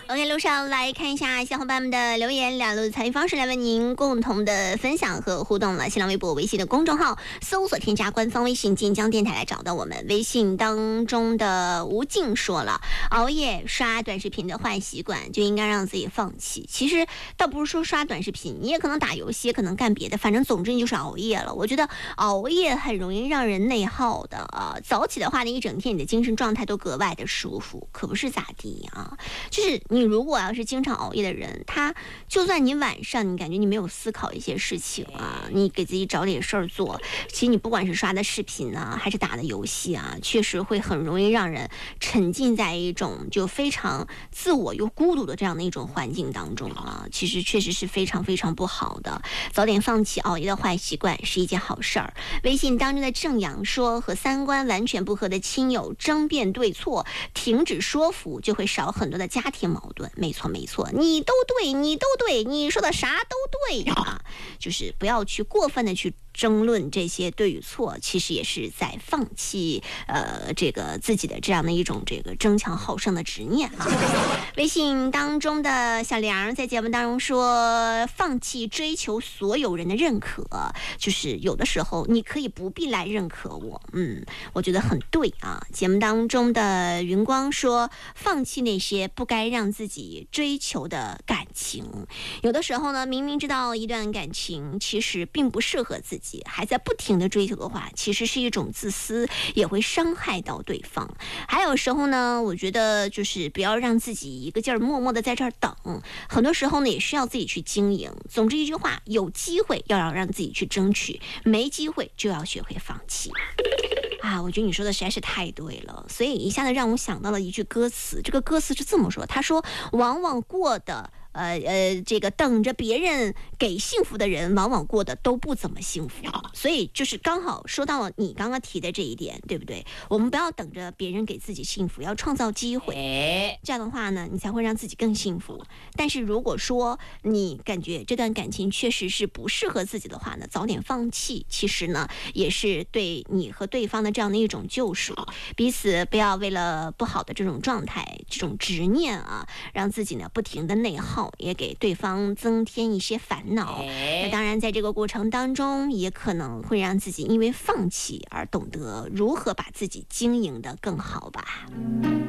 OK， 路上来看一下小伙伴们的留言，两路参与方式来为您共同的分享和互动了。新浪微博、微信的公众号搜索添加官方微信晋江电台来找到我们。微信当中的吴静说了，熬夜刷短视频的坏习惯就应该让自己放弃。其实倒不是说刷短视频，你也可能打游戏，也可能干别的，反正总之你就是熬夜了。我觉得熬夜很容易让人内耗的啊。早起的话呢，一整天你的精神状态都格外的舒服，可不是咋地啊。就是你如果要是经常熬夜的人，他就算你晚上你感觉你没有思考一些事情啊，你给自己找点事儿做，其实你不管是刷的视频啊，还是打的游戏啊，确实会很容易让人沉浸在一种就非常自我又孤独的这样的一种环境当中啊，其实确实是非常非常不好的。早点放弃熬夜的坏习惯是一件好事儿。微信当中的正阳说，和三观完全不合的亲友争辩对错，停止说服，就会少很多的家庭矛盾。没错没错，你都对，你都对，你说的啥都对啊，就是不要去过分的去争论这些对与错，其实也是在放弃这个自己的这样的一种这个争强好胜的执念啊。微信当中的小梁在节目当中说，放弃追求所有人的认可，就是有的时候你可以不必来认可我，我觉得很对啊。节目当中的云光说，放弃那些不该让自己追求的感情。有的时候呢，明明知道一段感情其实并不适合自己，还在不停的追求的话，其实是一种自私，也会伤害到对方。还有时候呢，我觉得就是不要让自己一个劲儿默默的在这儿等，很多时候呢也需要自己去经营。总之一句话，有机会要让自己去争取，没机会就要学会放弃啊。我觉得你说的实在是太对了，所以一下子让我想到了一句歌词，这个歌词是这么说，他说往往过的这个等着别人给幸福的人，往往过得都不怎么幸福。所以就是刚好说到了你刚刚提的这一点，对不对？我们不要等着别人给自己幸福，要创造机会，这样的话呢，你才会让自己更幸福。但是如果说你感觉这段感情确实是不适合自己的话呢，早点放弃，其实呢也是对你和对方的这样的一种救赎。彼此不要为了不好的这种状态、这种执念啊，让自己呢不停的内耗，也给对方增添一些烦恼。那当然在这个过程当中也可能会让自己因为放弃而懂得如何把自己经营得更好吧。